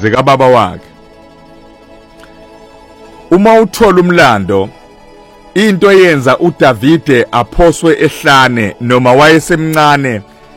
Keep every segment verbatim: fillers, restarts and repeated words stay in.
zika baba wakhe. Uma uthola umlando, into eyenza uDavide aphoswe ehlane noma wayesemncane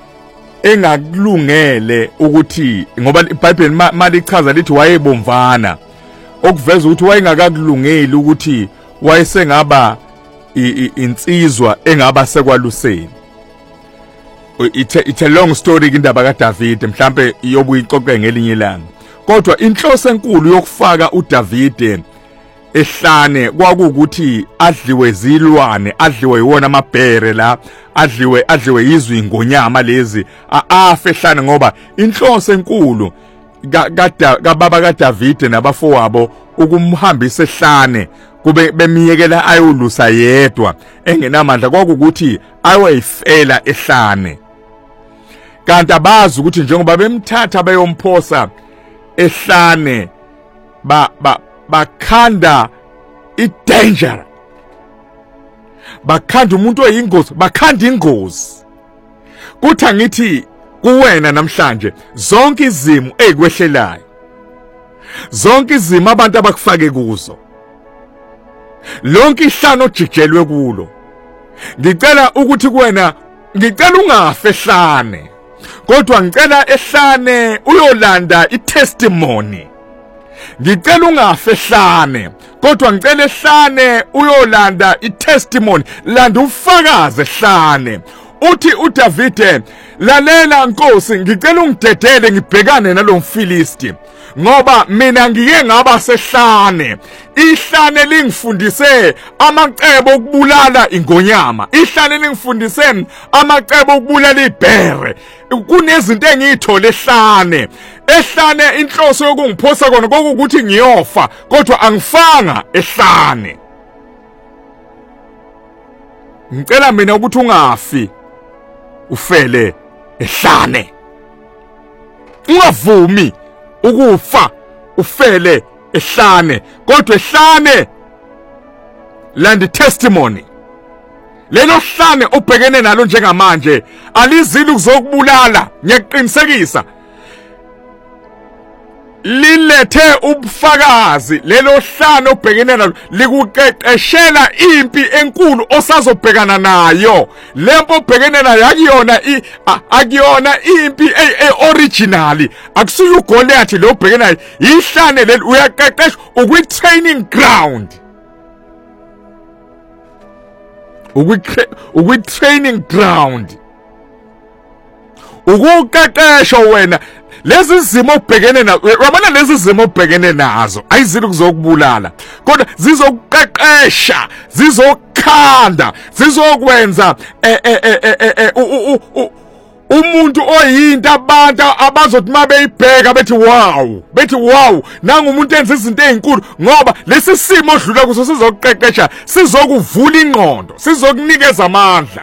engakulungele ukuthi ngoba iBhayibheli malichaza lithi wayebomvana, okuveza ukuthi wayengakakulungeli ukuthi wayesengaba insizwa engaba sekwaluseni. It's a, it's a long story indaba kaDavide, mhlambe iyobuyicoxe ngelinye ilanga. Kodwa inhloso enkulu yokufaka uDavide ehlane kwakukuthi adliwe zilwane, adliwe yiwona amabhere la, adliwe adliwe yizwi ingonyama lezi, afa ehlane ngoba inhloso enkulu kababa kaDavide nabafowabo ukumhambisa ehlane kube bemiyekela ayolusa yedwa engenamandla, kwakukuthi ayifela ehlane. Kanti abazi ukuthi njengoba bemthatha beyomphosa ehlane ba ba bakhanda i-danger, bakhanda umuntu oyingozi, bakhanda ingozi. Kuthi ngithi kuwena namhlanje zonke izimo ezikwehlelayo, zonke izimo abantu abakufake kuzo, lonke ihlano ojijelwe kulo, ngicela ukuthi kuwena, ngicela ungafe ehlane, kodwa ngicela ehlane uyolanda i-testimony. Ngicela ungafe ehlane, kodwa ngicela ehlane uyolanda i-testimony, landa ufakaze ehlane. Uthi uDavide, lalela Nkosi, ngicela ungidedele ngibhekane nalomfilisti, ngoba mina ngike ngaba sehlane. Ihlane lingifundise amacebo okubulala ingonyama, ihlane lingifundise amacebo okubulala ibhere. Kunezinto engiyithole ehlane. Ehlane inhloso yokungiphosa kona kokuthi ngiyofa, kodwa angifanga ehlane. Ngicela mina ukuthi ungafi ufele ehlane, ungavumi ukufa ufele ehlane, kodwa ehlane land testimony. Lelo hlane obhekene nalo njengamanje alizili ukuzokubulala, ngiyaqiniseka lilethe ubufakazi. Lelo hlane obhekene nalo likuqeqeshela impi enkulu osazobhekana nayo. Lempo obhekene nayo akuyona i akuyona impi e-original, akusuyo uGoliath lo obhekene nayo. Ihlane leli uyaqeqeshwa, ukwi training ground, ukwi training ground, ukuqeqeshwa wena. Lezi zimo obhekene nazo, wabona lezi zimo obhekene nazo ayizili kuzokubulala, kodwa zizokuqeqesha, zizokhanda, zizokwenza umuntu oyinto abantu abazothi mabeyibheka bethi wow, bethi wow, nanga umuntu enza izinto ezinkulu, ngoba lesi simo odlula kuso sizokuqeqesha, sizokuvula ingqondo, sizokunikeza amandla.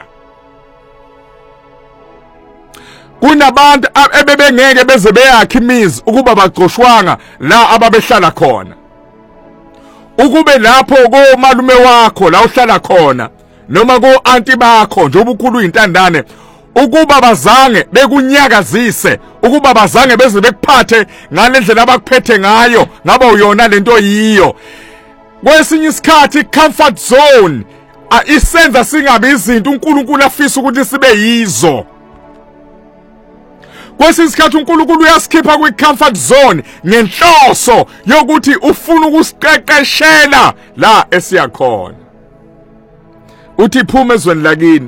Kunabantu ebebengeke beze beyakhe imizi ukuba bagcoshwanga la ababehlala khona, ukube lapho komalume wakho la uhlala khona noma ko anti bakho nje obukhulu intandane, ukuba bazange bekunyakazise, ukuba bazange beze bekuphathe ngalendlela abakuphethe ngayo, ngaba uyona lento yiyo. Kwesinye isikhathi comfort zone isenza singabe izinto uNkulunkulu afisa ukuthi sibe yizo. Kwesinye isikhathi uNkulunkulu uyasikhipha kwi-comfort zone ngenhloso yokuthi ufuna ukusiqeqeshela la esiyakhona. Uthi phuma ezweni lakini,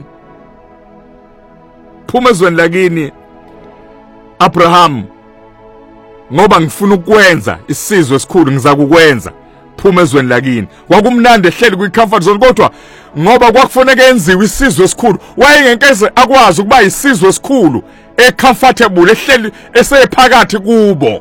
phuma ezweni lakini Abraham, ngoba ngifuna ukwenza isizwe esikhulu, ngizakukwenza. Phuma ezweni lakini. Kwakumnandi ehleli kwi-comfort zone, kodwa ngoba kwakufanele enziwe isizwe esikhulu, wayengekeze akwazi ukuba isizwe esikhulu e-comfortable ehleli esephakathi kubo.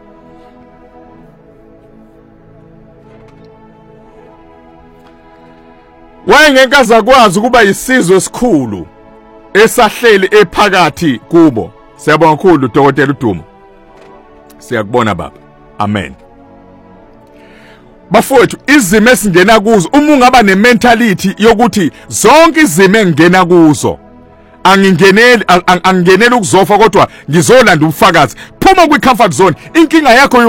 Wayengekaze akwazi ukuba isizwe esikhulu esahleli ephakathi kubo. Siyabonga kakhulu Dokotela uDumo, siyakubona baba. Amen. Bafowethu, izimo esingena kuzo, uma ungaba ne-mentality yokuthi zonke izimo engena kuzo angingeneli angingeneli ukuzofa, kodwa ngizolanda ubufakazi, phuma kwi-comfort zone. Inkinga yakho